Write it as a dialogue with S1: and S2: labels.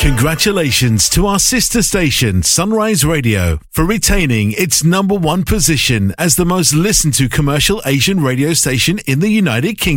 S1: Congratulations to our sister station, Sunrise Radio, for retaining its #1 position as the most listened to commercial Asian radio station in the United Kingdom.